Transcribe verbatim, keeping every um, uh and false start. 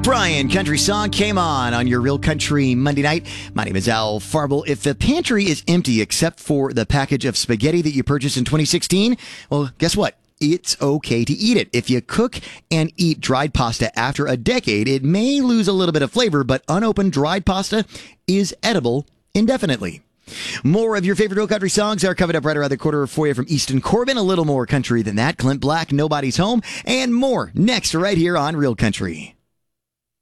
Brian, Country Song came on on your Real Country Monday night. My name is Al Farble. If the pantry is empty except for the package of spaghetti that you purchased in twenty sixteen, well, guess what? It's okay to eat it. If you cook and eat dried pasta after a decade, it may lose a little bit of flavor, but unopened dried pasta is edible indefinitely. More of your favorite Real Country songs are covered up right around the corner for you from Easton Corbin. A little more country than that. Clint Black, Nobody's Home, and more next right here on Real Country.